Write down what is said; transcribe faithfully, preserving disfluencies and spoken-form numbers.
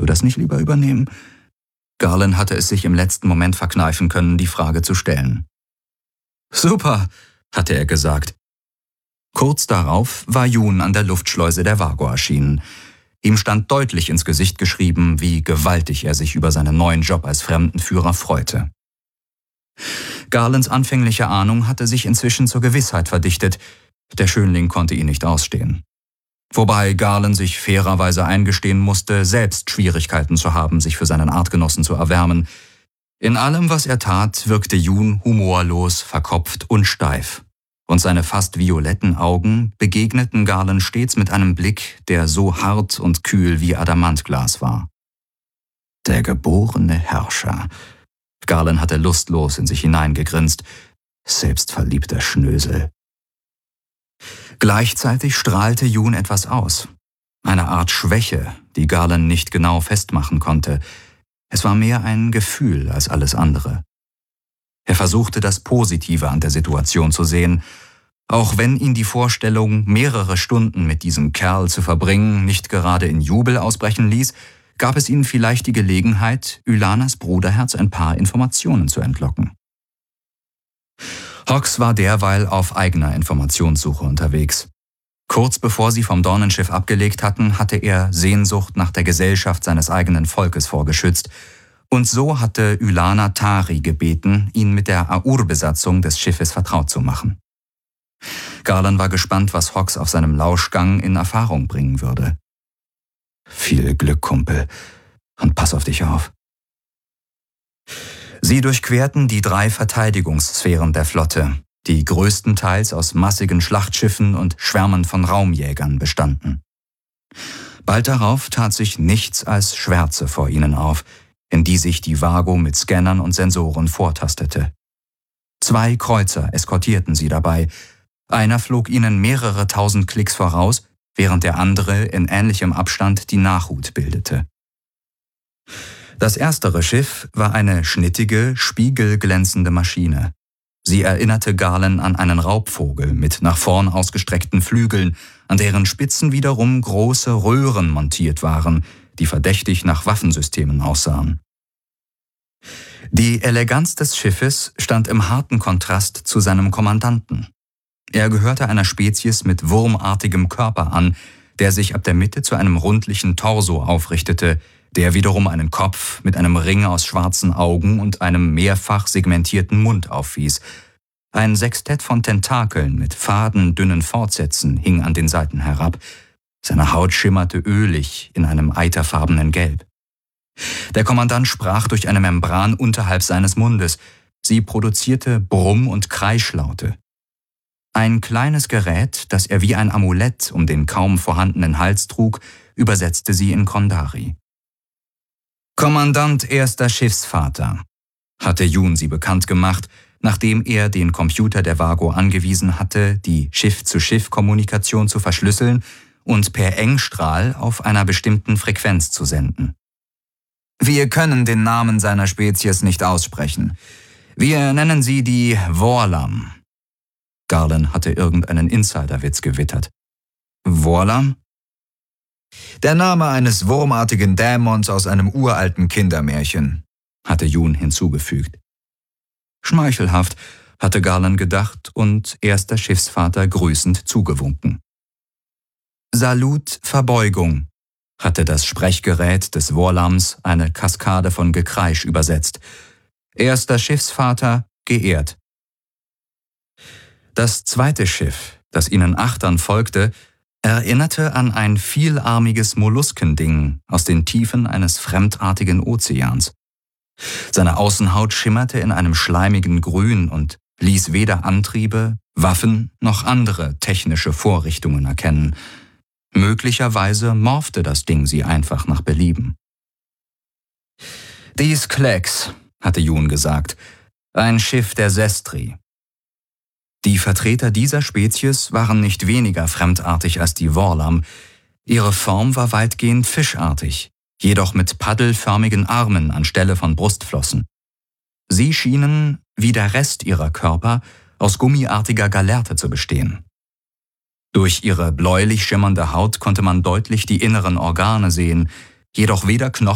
das nicht lieber übernehmen?« Garland hatte es sich im letzten Moment verkneifen können, die Frage zu stellen. »Super«, hatte er gesagt. Kurz darauf war Jun an der Luftschleuse der Vago erschienen. Ihm stand deutlich ins Gesicht geschrieben, wie gewaltig er sich über seinen neuen Job als Fremdenführer freute. Garlands anfängliche Ahnung hatte sich inzwischen zur Gewissheit verdichtet. Der Schönling konnte ihn nicht ausstehen. Wobei Garland sich fairerweise eingestehen musste, selbst Schwierigkeiten zu haben, sich für seinen Artgenossen zu erwärmen. In allem, was er tat, wirkte Jun humorlos, verkopft und steif. Und seine fast violetten Augen begegneten Garland stets mit einem Blick, der so hart und kühl wie Adamantglas war. Der geborene Herrscher. Garland hatte lustlos in sich hineingegrinst. Selbstverliebter Schnösel. Gleichzeitig strahlte Jun etwas aus. Eine Art Schwäche, die Garland nicht genau festmachen konnte. Es war mehr ein Gefühl als alles andere. Er versuchte, das Positive an der Situation zu sehen, auch wenn ihn die Vorstellung, mehrere Stunden mit diesem Kerl zu verbringen, nicht gerade in Jubel ausbrechen ließ, gab es ihnen vielleicht die Gelegenheit, Ylanas Bruderherz ein paar Informationen zu entlocken. Hawks war derweil auf eigener Informationssuche unterwegs. Kurz bevor sie vom Dornenschiff abgelegt hatten, hatte er Sehnsucht nach der Gesellschaft seines eigenen Volkes vorgeschützt, und so hatte Ylana Tari gebeten, ihn mit der Aur-Besatzung des Schiffes vertraut zu machen. Garland war gespannt, was Hawks auf seinem Lauschgang in Erfahrung bringen würde. »Viel Glück, Kumpel, und pass auf dich auf.« Sie durchquerten die drei Verteidigungssphären der Flotte, die größtenteils aus massigen Schlachtschiffen und Schwärmen von Raumjägern bestanden. Bald darauf tat sich nichts als Schwärze vor ihnen auf, in die sich die Vago mit Scannern und Sensoren vortastete. Zwei Kreuzer eskortierten sie dabei. Einer flog ihnen mehrere tausend Klicks voraus, während der andere in ähnlichem Abstand die Nachhut bildete. Das erstere Schiff war eine schnittige, spiegelglänzende Maschine. Sie erinnerte Garland an einen Raubvogel mit nach vorn ausgestreckten Flügeln, an deren Spitzen wiederum große Röhren montiert waren, die verdächtig nach Waffensystemen aussahen. Die Eleganz des Schiffes stand im harten Kontrast zu seinem Kommandanten. Er gehörte einer Spezies mit wurmartigem Körper an, der sich ab der Mitte zu einem rundlichen Torso aufrichtete, der wiederum einen Kopf mit einem Ring aus schwarzen Augen und einem mehrfach segmentierten Mund aufwies. Ein Sextett von Tentakeln mit faden, dünnen Fortsätzen hing an den Seiten herab. Seine Haut schimmerte ölig in einem eiterfarbenen Gelb. Der Kommandant sprach durch eine Membran unterhalb seines Mundes. Sie produzierte Brumm- und Kreischlaute. Ein kleines Gerät, das er wie ein Amulett um den kaum vorhandenen Hals trug, übersetzte sie in Kondari. »Kommandant erster Schiffsvater«, hatte Jun sie bekannt gemacht, nachdem er den Computer der Vago angewiesen hatte, die Schiff-zu-Schiff-Kommunikation zu verschlüsseln und per Engstrahl auf einer bestimmten Frequenz zu senden. »Wir können den Namen seiner Spezies nicht aussprechen. Wir nennen sie die Vorlam.« Garland hatte irgendeinen Insiderwitz gewittert. »Vorlam?« »Der Name eines wurmartigen Dämons aus einem uralten Kindermärchen«, hatte Jun hinzugefügt. Schmeichelhaft, hatte Garland gedacht und erster Schiffsvater grüßend zugewunken. »Salut, Verbeugung«, hatte das Sprechgerät des Vorlams eine Kaskade von Gekreisch übersetzt. »Erster Schiffsvater, geehrt.« Das zweite Schiff, das ihnen achtern folgte, erinnerte an ein vielarmiges Molluskending aus den Tiefen eines fremdartigen Ozeans. Seine Außenhaut schimmerte in einem schleimigen Grün und ließ weder Antriebe, Waffen noch andere technische Vorrichtungen erkennen. Möglicherweise morphte das Ding sie einfach nach Belieben. »Dies Klecks«, hatte Jun gesagt, »ein Schiff der Sestri.« Die Vertreter dieser Spezies waren nicht weniger fremdartig als die Vorlam. Ihre Form war weitgehend fischartig, jedoch mit paddelförmigen Armen anstelle von Brustflossen. Sie schienen, wie der Rest ihrer Körper, aus gummiartiger Galerte zu bestehen. Durch ihre bläulich schimmernde Haut konnte man deutlich die inneren Organe sehen, jedoch weder Knochen